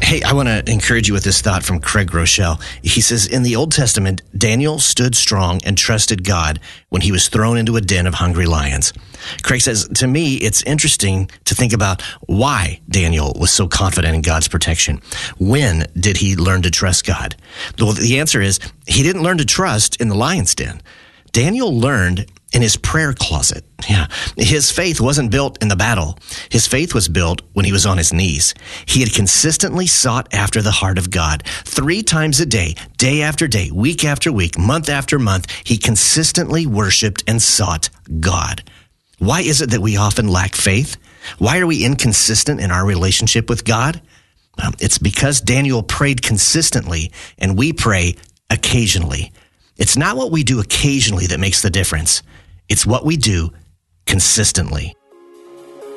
Hey, I want to encourage you with this thought from Craig Rochelle. He says, in the Old Testament, Daniel stood strong and trusted God when he was thrown into a den of hungry lions. Craig says, to me, it's interesting to think about why Daniel was so confident in God's protection. When did he learn to trust God? Well, the answer is he didn't learn to trust in the lion's den. Daniel learned in his prayer closet. Yeah. His faith wasn't built in the battle. His faith was built when he was on his knees. He had consistently sought after the heart of God. 3 times a day after day, week after week, month after month, he consistently worshiped and sought God. Why is it that we often lack faith? Why are we inconsistent in our relationship with God? It's because Daniel prayed consistently and we pray occasionally. It's not what we do occasionally that makes the difference. It's what we do consistently.